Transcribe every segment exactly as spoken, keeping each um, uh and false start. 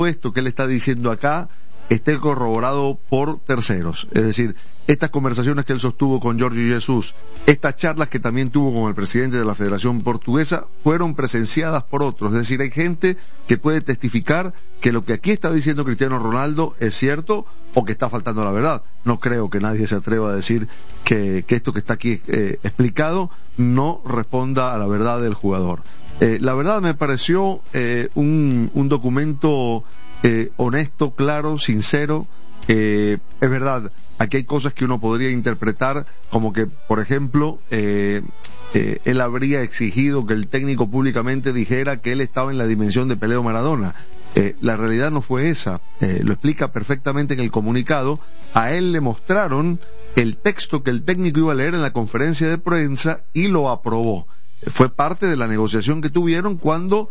esto que él está diciendo acá esté corroborado por terceros. Es decir, estas conversaciones que él sostuvo con Jorge Jesús, estas charlas que también tuvo con el presidente de la Federación Portuguesa, fueron presenciadas por otros. Es decir, hay gente que puede testificar que lo que aquí está diciendo Cristiano Ronaldo es cierto o que está faltando la verdad. No creo que nadie se atreva a decir que, que esto que está aquí eh, explicado no responda a la verdad del jugador. Eh, la verdad me pareció eh, un, un documento eh, honesto, claro, sincero. Eh, es verdad, aquí hay cosas que uno podría interpretar como que, por ejemplo, eh, eh, él habría exigido que el técnico públicamente dijera que él estaba en la dimensión de Pelé o Maradona. Eh, la realidad no fue esa. Eh, lo explica perfectamente en el comunicado. A él le mostraron el texto que el técnico iba a leer en la conferencia de prensa y lo aprobó. Fue parte de la negociación que tuvieron cuando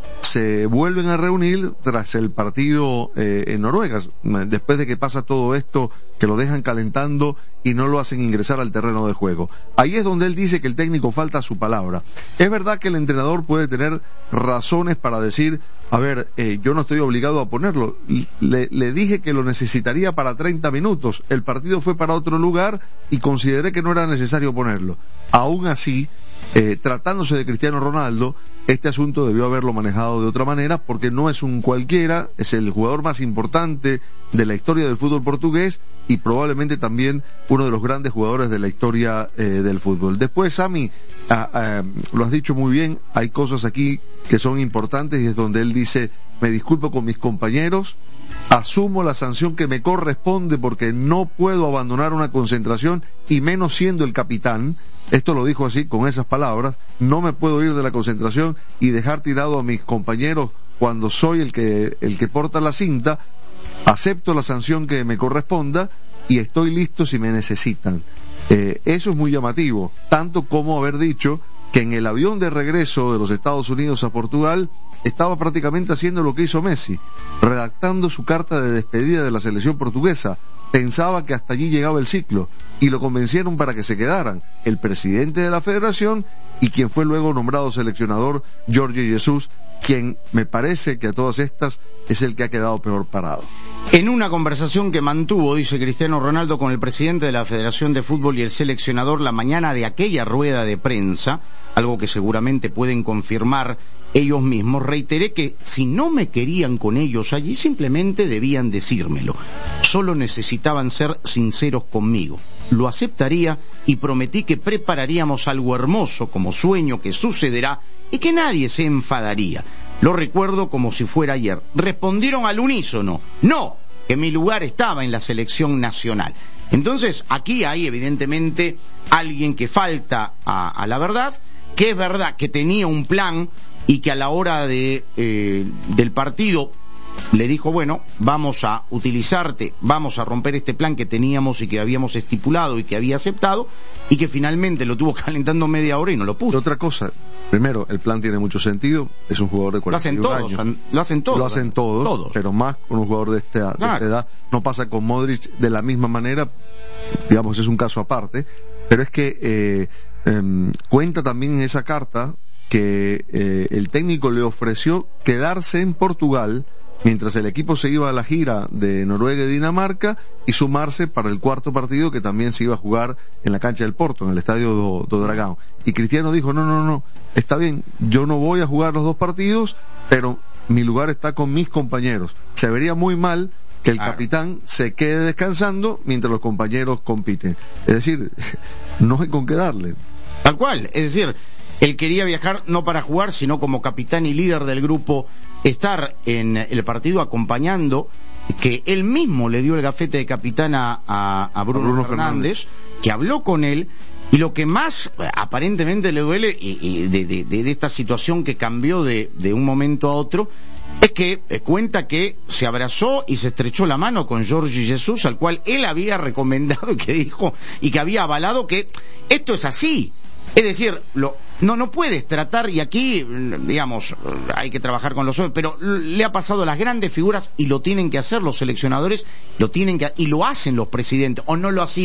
se vuelven a reunir tras el partido eh, en Noruega, después de que pasa todo esto, que lo dejan calentando y no lo hacen ingresar al terreno de juego. Ahí es donde él dice que el técnico falta a su palabra. Es verdad que el entrenador puede tener razones para decir, a ver, eh, yo no estoy obligado a ponerlo, le, le dije que lo necesitaría para treinta minutos, el partido fue para otro lugar y consideré que no era necesario ponerlo. Aún así, eh, tratándose de Cristiano Ronaldo, este asunto debió haberlo manejado de otra manera, porque no es un cualquiera, es el jugador más importante de la historia del fútbol portugués y probablemente también uno de los grandes jugadores de la historia eh, del fútbol. Después, Sami, ah, ah, lo has dicho muy bien, hay cosas aquí que son importantes y es donde él dice, me disculpo con mis compañeros, asumo la sanción que me corresponde porque no puedo abandonar una concentración y menos siendo el capitán. Esto lo dijo así, con esas palabras, no me puedo ir de la concentración y dejar tirado a mis compañeros cuando soy el que, el que porta la cinta, acepto la sanción que me corresponda y estoy listo si me necesitan. Eh, eso es muy llamativo, tanto como haber dicho que en el avión de regreso de los Estados Unidos a Portugal estaba prácticamente haciendo lo que hizo Messi, redactando su carta de despedida de la selección portuguesa. Pensaba que hasta allí llegaba el ciclo y lo convencieron para que se quedaran el presidente de la federación y quien fue luego nombrado seleccionador, Jorge Jesús, quien me parece que a todas estas es el que ha quedado peor parado. En una conversación que mantuvo, dice Cristiano Ronaldo, con el presidente de la Federación de Fútbol y el seleccionador la mañana de aquella rueda de prensa, algo que seguramente pueden confirmar ellos mismos, reiteré que si no me querían con ellos allí, simplemente debían decírmelo. Solo necesitaban ser sinceros conmigo. Lo aceptaría y prometí que prepararíamos algo hermoso como sueño que sucederá y que nadie se enfadaría. Lo recuerdo como si fuera ayer. Respondieron al unísono, no, que mi lugar estaba en la selección nacional. Entonces, aquí hay evidentemente alguien que falta a, a la verdad, que es verdad que tenía un plan y que a la hora de eh, del partido le dijo, bueno, vamos a utilizarte, vamos a romper este plan que teníamos y que habíamos estipulado y que había aceptado, y que finalmente lo tuvo calentando media hora y no lo puso. Otra cosa, primero, el plan tiene mucho sentido, es un jugador de cuarenta y un años. Lo hacen todos, lo hacen todos. Lo hacen todos, todos. Pero más con un jugador de esta, claro, de esta edad. No pasa con Modric de la misma manera, digamos, es un caso aparte, pero es que eh, eh, cuenta también en esa carta que eh, el técnico le ofreció quedarse en Portugal mientras el equipo se iba a la gira de Noruega y Dinamarca y sumarse para el cuarto partido que también se iba a jugar en la cancha del Porto, en el estadio do, do Dragão. Y Cristiano dijo, no, no, no, está bien, yo no voy a jugar los dos partidos, pero mi lugar está con mis compañeros. Se vería muy mal que el claro. capitán se quede descansando mientras los compañeros compiten. Es decir, no hay con qué darle. Tal cual, es decir, él quería viajar no para jugar, sino como capitán y líder del grupo, estar en el partido acompañando, que él mismo le dio el gafete de capitán a, a, a Bruno, Bruno Fernández, Fernández, que habló con él, y lo que más aparentemente le duele y, y de, de, de, de esta situación que cambió de, de un momento a otro, es que eh, cuenta que se abrazó y se estrechó la mano con Jorge Jesús, al cual él había recomendado y que dijo, y que había avalado que esto es así. Es decir, lo, no no puedes tratar, y aquí, digamos, hay que trabajar con los hombres, pero le ha pasado a las grandes figuras y lo tienen que hacer los seleccionadores, lo tienen que y lo hacen los presidentes, o no lo hacía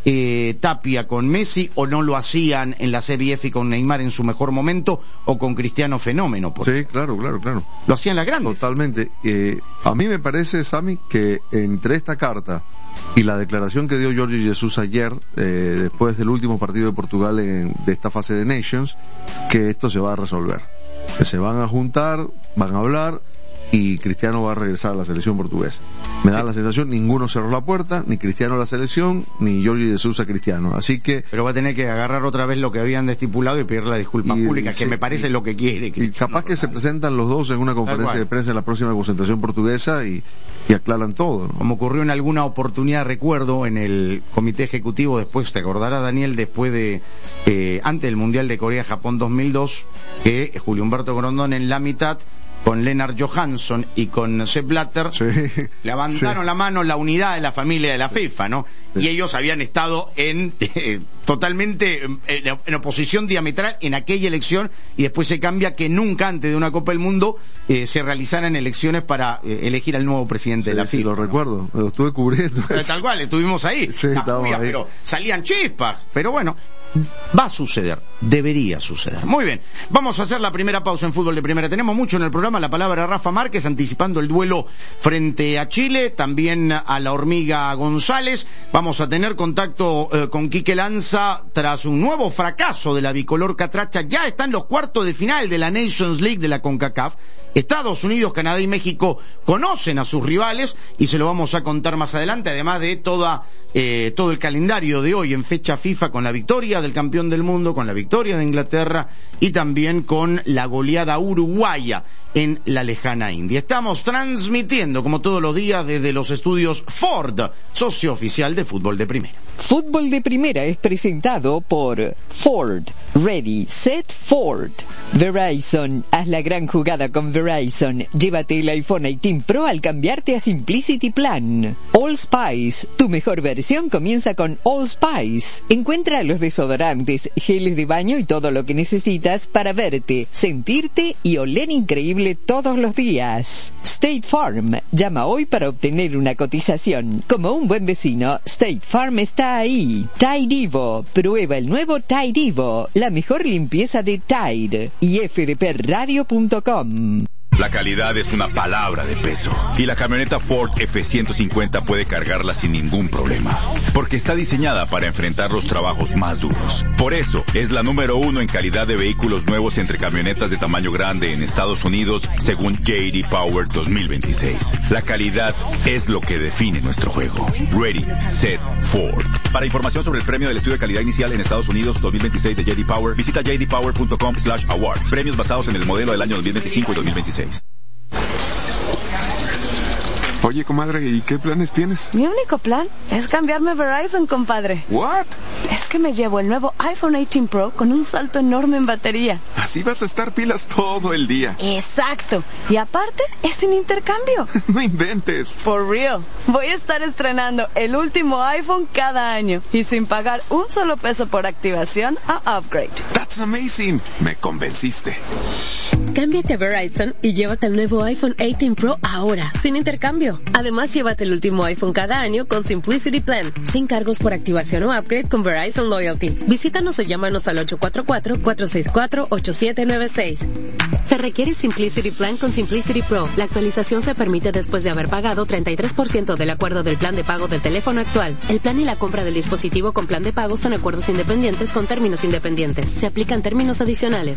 eh, Tapia con Messi, o no lo hacían en la Serie F con Neymar en su mejor momento, o con Cristiano Fenómeno? Por sí, claro, claro, claro. Lo hacían las grandes. Totalmente. Eh, a mí me parece, Sammy, que entre esta carta y la declaración que dio Jorge Jesús ayer, eh, después del último partido de Portugal en, de esta fase de Nations, que esto se va a resolver. Que se van a juntar, van a hablar, y Cristiano va a regresar a la selección portuguesa. Me da sí. la sensación, ninguno cerró la puerta, ni Cristiano a la selección, ni Jorge Jesús a Cristiano. Así que... Pero va a tener que agarrar otra vez lo que habían estipulado y pedir la disculpa y, pública, sí, que me parece y, lo que quiere. Y capaz Ronaldo. Que se presentan los dos en una conferencia de prensa en la próxima concentración portuguesa y, y aclaran todo, ¿no? Como ocurrió en alguna oportunidad, recuerdo, en el comité ejecutivo, después, te acordarás, Daniel, después de... Eh, antes del Mundial de Corea-Japón dos mil dos, que Julio Humberto Grondón en la mitad, con Lennart Johansson y con Sepp Blatter, sí, levantaron sí. la mano la unidad de la familia de la sí. FIFA, ¿no? Sí. Y ellos habían estado en eh, totalmente en, en oposición diametral en aquella elección, y después se cambia que nunca antes de una Copa del Mundo eh, se realizaran elecciones para eh, elegir al nuevo presidente sí, de la sí, FIFA. Lo ¿no? recuerdo, lo estuve cubriendo. Tal cual, estuvimos ahí. Sí, estábamos ahí. Pero salían chispas, pero bueno. Va a suceder, debería suceder. Muy bien, vamos a hacer la primera pausa en Fútbol de Primera. Tenemos mucho en el programa, la palabra Rafa Márquez anticipando el duelo frente a Chile, también a la Hormiga González. Vamos a tener contacto eh, con Quique Lanza tras un nuevo fracaso de la bicolor catracha. Ya están los cuartos de final de la Nations League de la CONCACAF. Estados Unidos, Canadá y México conocen a sus rivales y se lo vamos a contar más adelante, además de toda eh, todo el calendario de hoy en fecha FIFA, con la victoria del campeón del mundo, con la victoria de Inglaterra y también con la goleada uruguaya en la lejana India. Estamos transmitiendo como todos los días desde los estudios Ford, socio oficial de Fútbol de Primera. Fútbol de Primera es presentado por Ford. Ready, Set, Ford. Verizon. Haz la gran jugada con Verizon. Llévate el iPhone dieciocho Pro al cambiarte a Simplicity Plan. All Spice. Tu mejor versión comienza con All Spice. Encuentra los desodorantes, geles de baño y todo lo que necesitas para verte, sentirte y oler increíble todos los días. State Farm. Llama hoy para obtener una cotización. Como un buen vecino, State Farm está ahí. Tide Evo. Prueba el nuevo Tide Evo. La mejor limpieza de Tide. Y f d p radio punto com. La calidad es una palabra de peso, y la camioneta Ford F ciento cincuenta puede cargarla sin ningún problema, porque está diseñada para enfrentar los trabajos más duros. Por eso, es la número uno en calidad de vehículos nuevos entre camionetas de tamaño grande en Estados Unidos, según J D Power dos mil veintiséis. La calidad es lo que define nuestro juego. Ready, Set, Ford. Para información sobre el premio del estudio de calidad inicial en Estados Unidos dos mil veintiséis de J D Power, visita j d power punto com slash awards. Premios basados en el modelo del año dos mil veinticinco y dos mil veintiséis. Oye, comadre, ¿y qué planes tienes? Mi único plan es cambiarme a Verizon, compadre. ¿What? Es que me llevo el nuevo iPhone dieciocho Pro con un salto enorme en batería. Así vas a estar pilas todo el día. Exacto. Y aparte, es sin intercambio. No inventes. For real. Voy a estar estrenando el último iPhone cada año y sin pagar un solo peso por activación o upgrade. That's amazing. Me convenciste. Cámbiate a Verizon y llévate el nuevo iPhone dieciocho Pro ahora, sin intercambio. Además, llévate el último iPhone cada año con Simplicity Plan, sin cargos por activación o upgrade con Verizon Loyalty. Visítanos o llámanos al ocho cuatro cuatro, cuatro seis cuatro, ocho siete nueve seis. Se requiere Simplicity Plan con Simplicity Pro. La actualización se permite después de haber pagado treinta y tres por ciento del acuerdo del plan de pago del teléfono actual. El plan y la compra del dispositivo con plan de pago son acuerdos independientes con términos independientes. Se aplican términos adicionales.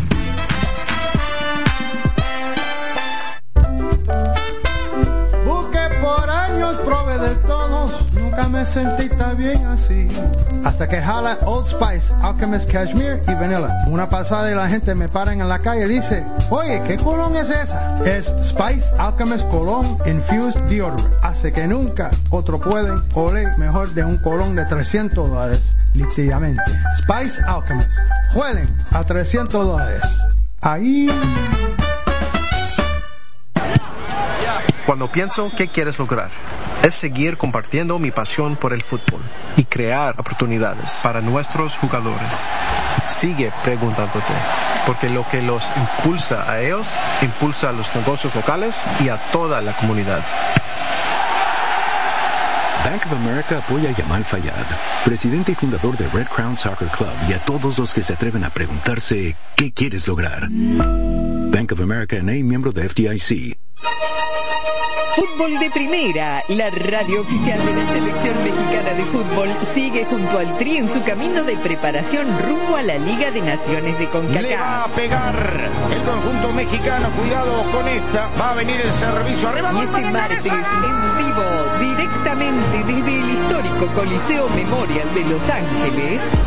Por años probé de todos, nunca me sentí tan bien así. Hasta que jala Old Spice, Alchemist Cashmere y Vanilla. Una pasada y la gente me para en la calle y dice, oye, ¿qué colón es esa? Es Spice Alchemist Cologne Infused Deodorant. Hace que nunca otro pueden oler mejor de un colón de trescientos dólares, literalmente. Spice Alchemist. Huelen a trescientos dólares. Ahí... Cuando pienso qué quieres lograr, es seguir compartiendo mi pasión por el fútbol y crear oportunidades para nuestros jugadores. Sigue preguntándote, porque lo que los impulsa a ellos, impulsa a los negocios locales y a toda la comunidad. Bank of America apoya a Yamal Fayad, presidente y fundador de Red Crown Soccer Club, y a todos los que se atreven a preguntarse ¿qué quieres lograr? Bank of America N A, miembro de F D I C. Fútbol de Primera, la radio oficial de la selección mexicana de fútbol, sigue junto al Tri en su camino de preparación rumbo a la Liga de Naciones de CONCACAF. Le va a pegar el conjunto mexicano, cuidado con esta, va a venir el servicio arriba. Y este martes, en vivo, directamente desde el histórico Coliseo Memorial de Los Ángeles,